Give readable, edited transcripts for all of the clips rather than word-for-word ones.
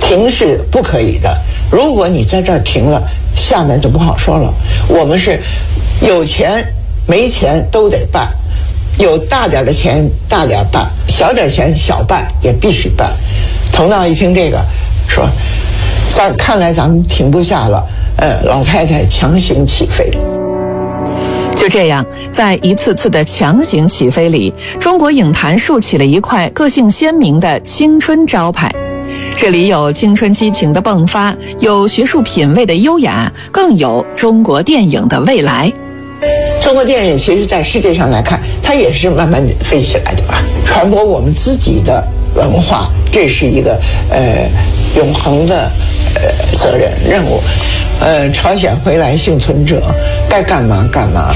停是不可以的。如果你在这儿停了，下面就不好说了。我们是有钱没钱都得办，有大点的钱大点办，小点钱小办也必须办。头脑一听这个，说看来咱们停不下了，老太太强行起飞。 就这样，在一次次的强行起飞里，中国影坛竖起了一块个性鲜明的青春招牌。这里有青春激情的迸发，有学术品味的优雅，更有中国电影的未来。 中国电影其实在世界上来看，它也是慢慢飞起来的吧。传播我们自己的文化，这是一个永恒的责任任务。朝鲜回来幸存者该干嘛干嘛。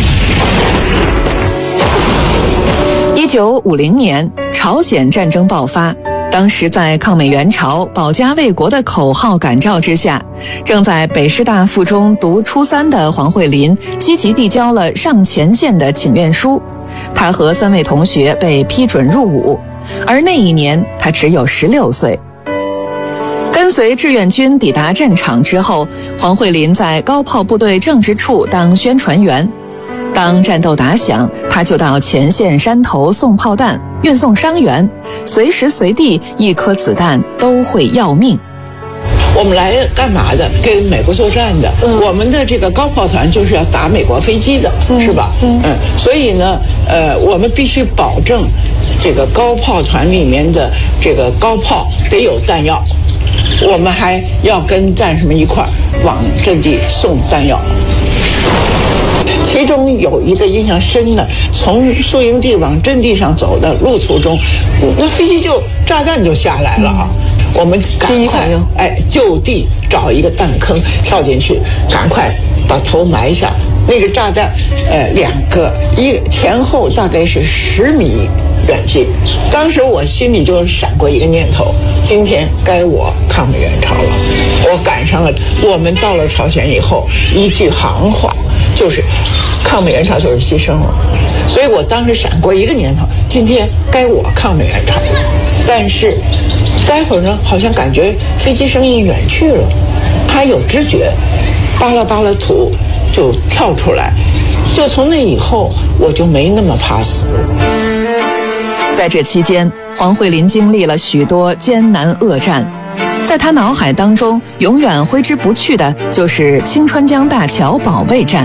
1950年，朝鲜战争爆发。当时在抗美援朝、保家卫国的口号感召之下，正在北师大附中读初3的黄慧琳积极递交了上前线的请愿书。她和3位同学被批准入伍，而那一年她只有16岁。跟随志愿军抵达战场之后，黄慧琳在高炮部队政治处当宣传员。当战斗打响，他就到前线山头送炮弹，运送伤员，随时随地一颗子弹都会要命。 我们来干嘛的？跟美国作战的。我们的这个高炮团就是要打美国飞机的，是吧？所以呢，我们必须保证这个高炮团里面的这个高炮得有弹药。我们还要跟战士们一块儿往阵地送弹药。其中有一个印象深的，从宿营地往阵地上走的路途中，那飞机炸弹就下来了啊！我们赶快就地找一个弹坑跳进去，赶快把头埋下。那个炸弹2个，一个前后大概是10米远近。当时我心里就闪过一个念头：今天该我抗美援朝了。我赶上了。我们到了朝鲜以后，一句行话就是抗美援朝就是牺牲了。所以我当时闪过一个念头：今天该我抗美援朝了。但是待会儿呢，好像感觉飞机声音远去了，还有知觉，扒拉扒拉土就跳出来。就从那以后，我就没那么怕死。 在这期间，黄慧琳经历了许多艰难恶战，在她脑海当中永远挥之不去的就是清川江大桥保卫战。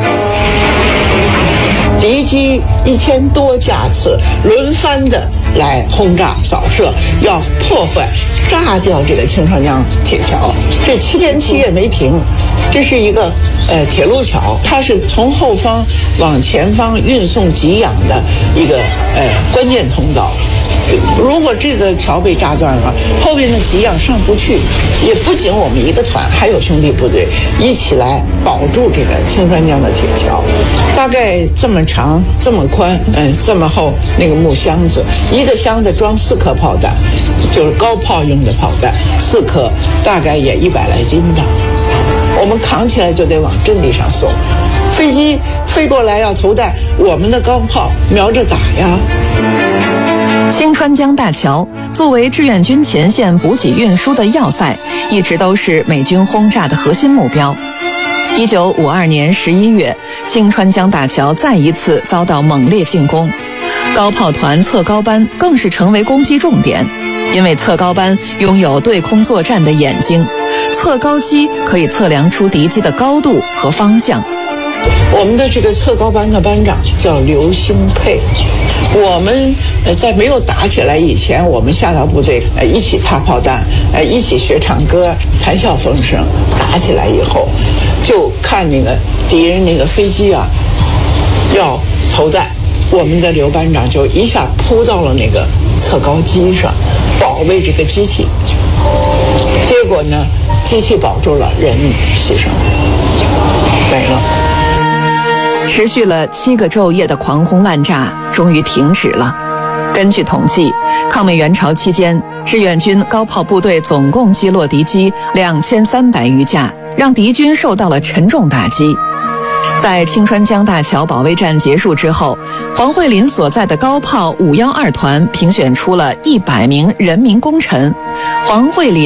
敌机1000多架次轮番的来轰炸扫射，要破坏炸掉这个清川江铁桥。这7天7夜没停。这是一个铁路桥，它是从后方往前方运送给养的一个关键通道。如果这个桥被炸断了，后边的给养上不去。也不仅我们一个团，还有兄弟部队一起来保住这个清川江的铁桥。大概这么长这么宽这么厚，那个木箱子，一个箱子装4颗炮弹，就是高炮用的炮弹，4颗大概也100来斤吧。我们扛起来就得往阵地上送，飞机飞过来要投弹，我们的高炮瞄着打呀。 清川江大桥作为志愿军前线补给运输的要塞，一直都是美军轰炸的核心目标。1952年11月，清川江大桥再一次遭到猛烈进攻，高炮团侧高班更是成为攻击重点，因为侧高班拥有对空作战的眼睛，侧高机可以测量出敌机的高度和方向。 我们的这个侧高班的班长叫刘兴佩。我们在没有打起来以前，我们下到部队一起擦炮弹，一起学唱歌，谈笑风生。打起来以后，就看那个敌人那个飞机啊要投弹，我们的刘班长就一下扑到了那个侧高机上，保卫这个机器。结果呢，机器保住了，人牺牲没了。 持续了7个昼夜的狂轰滥炸终于停止了。根据统计，抗美援朝期间，志愿军高炮部队总共击落敌机2300余架，让敌军受到了沉重打击。在清川江大桥保卫战结束之后，黄慧琳所在的高炮512团评选出了100名人民功臣，黄慧琳